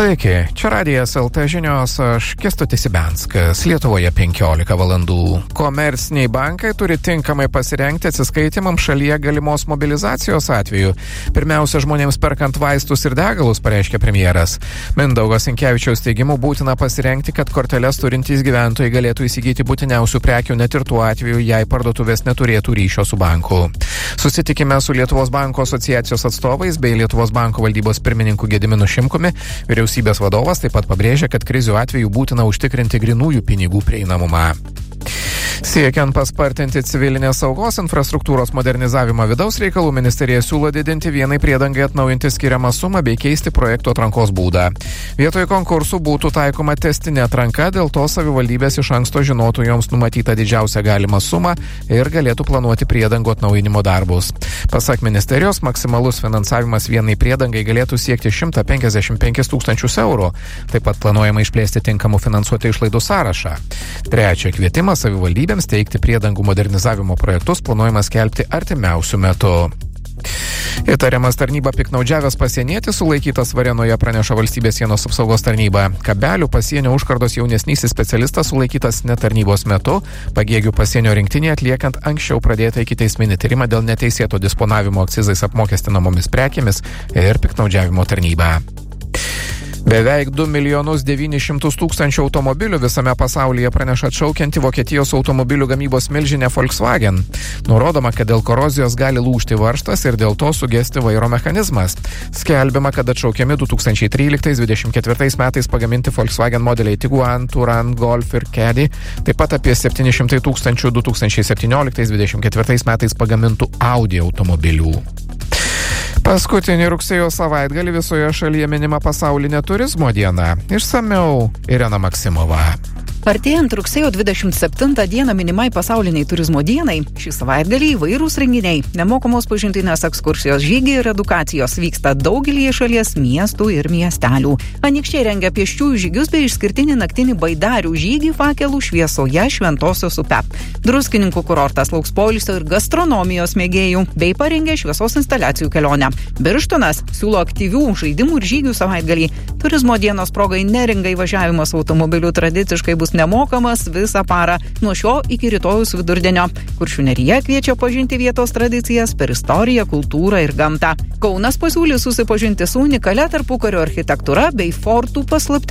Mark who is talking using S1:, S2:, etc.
S1: Sveiki, čia Radijas LT žinios, aš Kęstutis Ibianskas, Lietuvoje 15 valandų. Komerciniai bankai turi tinkamai pasirengti atsiskaitimams šalyje galimos mobilizacijos atveju. Pirmiausia, žmonėms perkant vaistus ir degalus, pareiškė premjeras. Mindaugo Sinkevičiaus teigimu būtina pasirengti, kad korteles turintys gyventojai galėtų įsigyti būtiniausių prekių net ir tuo atveju, jei parduotuvės neturėtų ryšio su banku. Susitikime su Lietuvos banko asociacijos atstovais bei Lietuvos banko valdybos pirmininku Gediminu Šimkumi, vyriausybės vadovas taip pat pabrėžia, kad krizių atveju būtina užtikrinti grynųjų pinigų prieinamumą. Siekiant paspartinti civilinės saugos infrastruktūros modernizavimą, Vidaus reikalų ministerija siūlo didinti vienai priedangai atnaujinti skiriamą sumą bei keisti projekto atrankos būdą. Vietoj konkursų būtų taikoma testinė atranka, dėl to savivaldybės iš anksto žinotų joms numatytą didžiausią galimą sumą ir galėtų planuoti priedangų atnaujinimo darbus. Pasak ministerijos, maksimalus finansavimas vienai priedangai galėtų siekti 155 tūkstančius eurų. Taip pat planuojama išplėsti tinkamų finansuoti išlaidų sąrašą. Trečia, kvietimą savivaldybėms teikti priedangų modernizavimo projektus planuojama skelbti artimiausiu metu. Įtariamas tarnybą piknaudžiavęs pasienietis sulaikytas Varėnoje, praneša Valstybės sienos apsaugos tarnyba. Kabelių pasienio užkardos jaunesnysis specialistas sulaikytas netarnybos metu, Pagėgių pasienio rinktinėje atliekant anksčiau pradėtą ikiteisminį tyrimą dėl neteisėto disponavimo akcizais apmokestinamomis prekėmis ir piknaudžiavimo tarnybą. Beveik 2 900 000 automobilių visame pasaulyje praneša atšaukianti Vokietijos automobilių gamybos milžinė Volkswagen. Nurodoma, kad dėl korozijos gali lūžti varžtas ir dėl to sugesti vairo mechanizmas. Skelbiama, kad atšaukiami 2013-2024 metais pagaminti Volkswagen modeliai Tiguan, Touran, Golf ir Caddy, taip pat apie 700 000 2017-2024 metais pagamintų Audi automobilių. Paskutinį rugsėjo savaitgalį visoje šalyje minima pasaulinė turizmo diena. Išsamiau Irena Maksimova.
S2: Artėjant rugsėjo 27 dieną minimai pasauliniai turizmo dienai, šį savaitgalį įvairūs renginiai, nemokamos pažintinės ekskursijos, žygiai ir edukacijos vyksta daugelį šalies miestų ir miestelių. Anykščiai rengia pėsčiųjų žygius bei išskirtinį naktinį baidarių žygį fakelų šviesoje Šventosios upe. Druskininkų kurortas lauks poilsio ir gastronomijos mėgėjų bei parengė šviesos instaliacijų kelionę. Birštonas siūlo aktyvių žaidimų ir žygių savaitgalį. Turizmo dienos progai Neringai važiavimas automobiliu tradiciškai bus nemokamas visą parą nuo šio iki rytojaus vidurdienio. Kuršių nerija kviečia pažinti vietos tradicijas per istoriją, kultūrą ir gamtą. Kaunas pasiūlys susipažinti su unikalia tarpukario architektūra bei fortų paslaptimis.